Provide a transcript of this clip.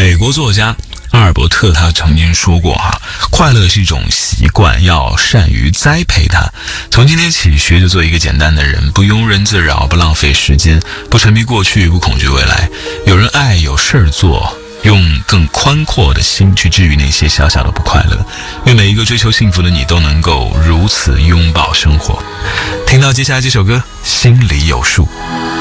美国作家阿尔伯特他曾经说过快乐是一种习惯，要善于栽培它。从今天起，学着做一个简单的人，不庸人自扰，不浪费时间，不沉迷过去，不恐惧未来。有人爱，有事儿做，用更宽阔的心去治愈那些小小的不快乐。愿每一个追求幸福的你都能够如此拥抱生活。听到接下来这首歌，心里有数。